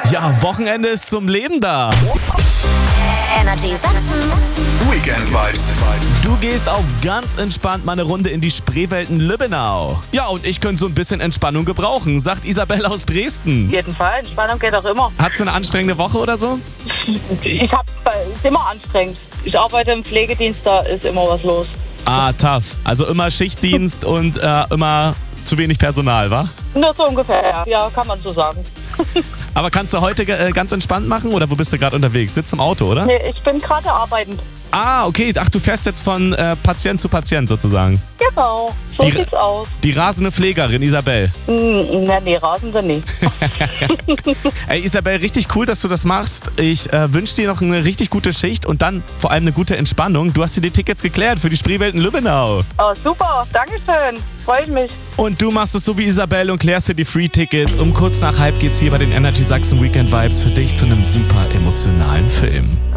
Ja, Wochenende ist zum Leben da. Energy Sachsen. Weekend Vibes. Du gehst auf ganz entspannt mal eine Runde in die Spreewelten Lübbenau. Ja, und ich könnte so ein bisschen Entspannung gebrauchen, sagt Isabel aus Dresden. Auf jeden Fall, Entspannung geht auch immer. Hat's eine anstrengende Woche oder so? Ist immer anstrengend. Ich arbeite im Pflegedienst, da ist immer was los. Ah, tough. Also immer Schichtdienst und immer zu wenig Personal, wa? Nur so ungefähr, ja, kann man so sagen. Aber kannst du heute ganz entspannt machen oder wo bist du gerade unterwegs? Sitzt im Auto, oder? Nee, ich bin gerade arbeitend. Ah, okay. Ach, du fährst jetzt von Patient zu Patient sozusagen. Genau, so sieht's aus. Die rasende Pflegerin Isabel. Nee, rasende nicht. Ey, Isabel, richtig cool, dass du das machst. Ich wünsche dir noch eine richtig gute Schicht und dann vor allem eine gute Entspannung. Du hast dir die Tickets geklärt für die Spreewelten Lübbenau. Oh, super, dankeschön. Freue ich mich. Und du machst es so wie Isabel und klärst dir die Free-Tickets. Um kurz nach halb geht's hier bei den Energy Sachsen Weekend Vibes für dich zu einem super emotionalen Film.